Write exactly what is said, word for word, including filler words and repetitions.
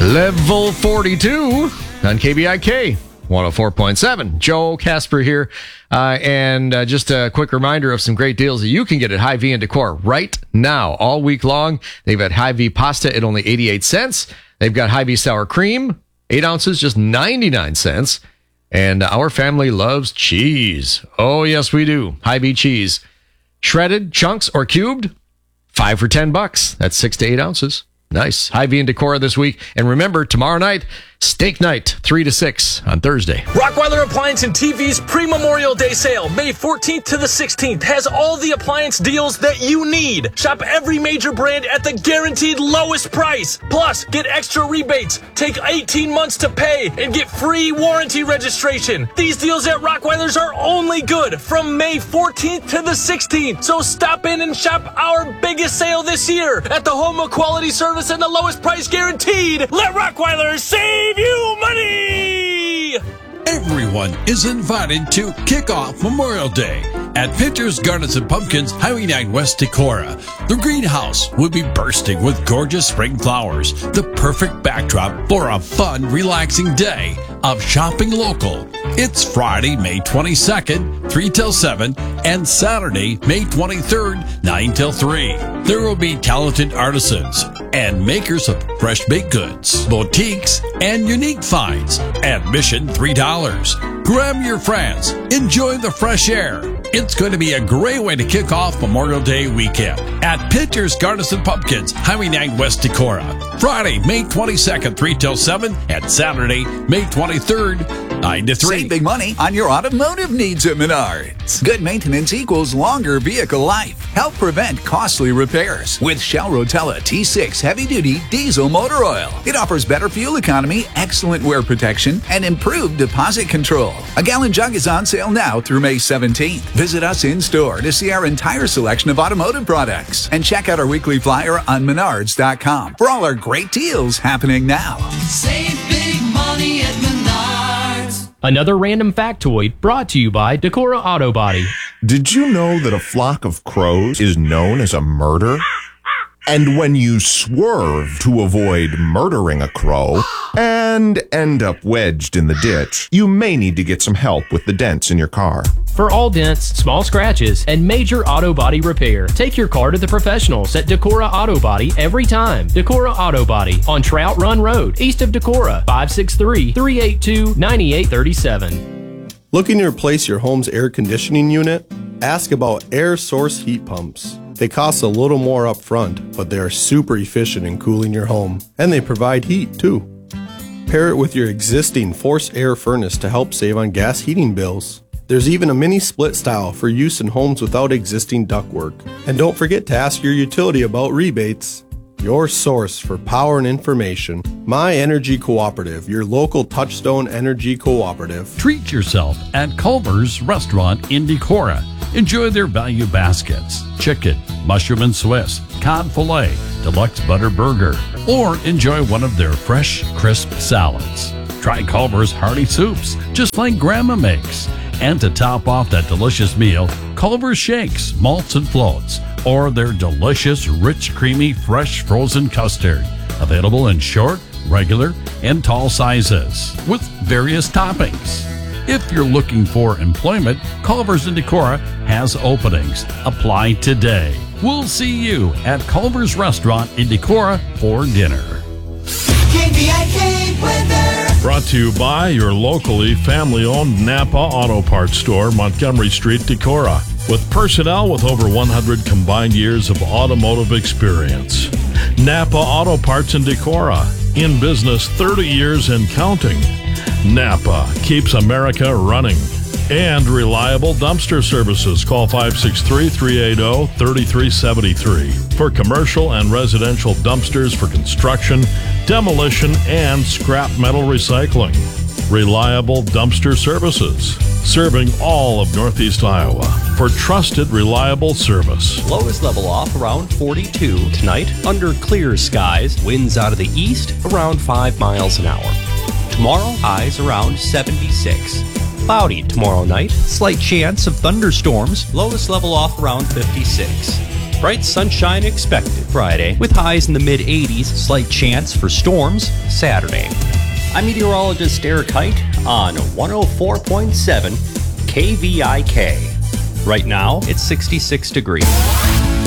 Level forty-two on K B I K one oh four point seven. Joe Casper here. Uh, and uh, just a quick reminder of some great deals that you can get at Hy-Vee and Decor right now, all week long. They've got Hy-Vee pasta at only eighty-eight cents. They've got Hy-Vee sour cream, eight ounces, just ninety-nine cents. And our family loves cheese. Oh, yes, we do. Hy-Vee cheese. Shredded, chunks, or cubed, five for ten bucks. That's six to eight ounces. Nice. Hy-Vee and Decor this week. And remember, tomorrow night, steak night, three to six on Thursday. Rockweiler Appliance and T V's pre-Memorial Day sale, May fourteenth to the sixteenth, has all the appliance deals that you need. Shop every major brand at the guaranteed lowest price. Plus, get extra rebates, take eighteen months to pay, and get free warranty registration. These deals at Rockweiler's are only good from May fourteenth to the sixteenth. So stop in and shop our biggest sale this year at the home of quality service and the lowest price guaranteed. Let Rockweiler save you money! Everyone is invited to kick off Memorial Day at Pinter's Gardens and Pumpkins, Highway nine West Decorah. The greenhouse will be bursting with gorgeous spring flowers, the perfect backdrop for a fun, relaxing day of shopping local. It's Friday, May twenty-second, three till seven, and Saturday, May twenty-third, nine till three. There will be talented artisans and makers of fresh baked goods, boutiques, and unique finds. Admission three dollars. Grab your friends. Enjoy the fresh air. It's going to be a great way to kick off Memorial Day weekend at Pinter's Gardens and Pumpkins, Highway nine West Decorah. Friday, May twenty-second, three till seven, and Saturday, May twenty-third, nine to three. Save big money on your automotive needs at Menards. Good maintenance equals longer vehicle life. Help prevent costly repairs with Shell Rotella T six heavy-duty diesel motor oil. It offers better fuel economy, excellent wear protection, and improved deposit control. A gallon jug is on sale now through May seventeenth. Visit us in-store to see our entire selection of automotive products and check out our weekly flyer on menards dot com for all our great deals happening now. Save big money at Menards. Another random factoid brought to you by Decorah Auto Body. Did you know that a flock of crows is known as a murder? And when you swerve to avoid murdering a crow and end up wedged in the ditch, you may need to get some help with the dents in your car. For all dents, small scratches, and major auto body repair, take your car to the professionals at Decorah Auto Body every time. Decorah Auto Body on Trout Run Road, east of Decorah, five six three, three eight two, nine eight three seven. Looking to replace your home's air conditioning unit? Ask about air source heat pumps. They cost a little more up front, but they are super efficient in cooling your home, and they provide heat too. Pair it with your existing forced air furnace to help save on gas heating bills. There's even a mini split style for use in homes without existing ductwork. And don't forget to ask your utility about rebates. Your source for power and information. My Energy Cooperative, your local Touchstone Energy Cooperative. Treat yourself at Culver's Restaurant in Decorah. Enjoy their value baskets, chicken, mushroom and Swiss, cod fillet, deluxe butter burger, or enjoy one of their fresh, crisp salads. Try Culver's hearty soups, just like Grandma makes. And to top off that delicious meal, Culver's shakes, malts and floats, or their delicious, rich, creamy, fresh frozen custard. Available in short, regular, and tall sizes, with various toppings. If you're looking for employment, Culver's in Decorah has openings. Apply today. We'll see you at Culver's Restaurant in Decorah for dinner. K B I K weather. Brought to you by your locally family-owned Napa Auto Parts Store, Montgomery Street, Decorah. With personnel with over one hundred combined years of automotive experience. Napa Auto Parts in Decorah. In business thirty years and counting. Napa keeps America running. And reliable dumpster services. Call five six three, three eight zero, three three seven three for commercial and residential dumpsters for construction, demolition, and scrap metal recycling. Reliable dumpster services. Serving all of Northeast Iowa for trusted, reliable service. Lowest level off around forty-two tonight. Under clear skies. Winds out of the east around five miles an hour. Tomorrow, highs around seventy-six. Cloudy tomorrow night. Slight chance of thunderstorms. Lowest level off around fifty-six. Bright sunshine expected Friday, with highs in the mid eighties. Slight chance for storms Saturday. I'm meteorologist Eric Height on one oh four point seven K V I K. Right now, it's sixty-six degrees.